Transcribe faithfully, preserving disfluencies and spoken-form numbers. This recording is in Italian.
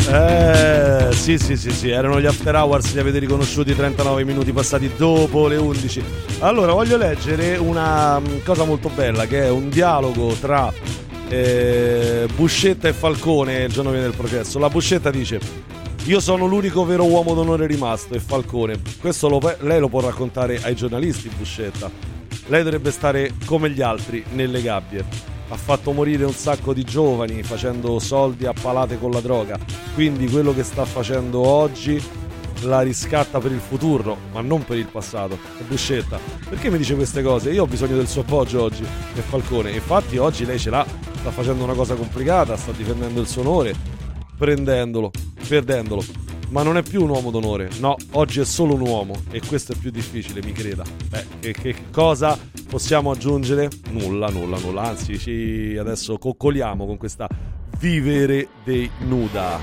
Eh, sì, sì, sì, sì, erano gli after hours, li avete riconosciuti, trentanove minuti passati dopo le undici. Allora, voglio leggere una cosa molto bella, che è un dialogo tra eh, Buscetta e Falcone il giorno viene del processo. La Buscetta dice: io sono l'unico vero uomo d'onore rimasto, e Falcone: questo lo, lei lo può raccontare ai giornalisti, Buscetta. Lei dovrebbe stare come gli altri nelle gabbie. Ha fatto morire un sacco di giovani facendo soldi a palate con la droga, quindi quello che sta facendo oggi la riscatta per il futuro, ma non per il passato. E Buscetta: perché mi dice queste cose? Io ho bisogno del suo appoggio oggi. E Falcone: infatti oggi lei ce l'ha, sta facendo una cosa complicata, sta difendendo il suo onore, prendendolo, perdendolo, ma non è più un uomo d'onore. No, oggi è solo un uomo, e questo è più difficile, mi creda. Beh, che, che cosa possiamo aggiungere? Nulla, nulla, nulla. Anzi, ci adesso coccoliamo con questa Vivere dei Nuda.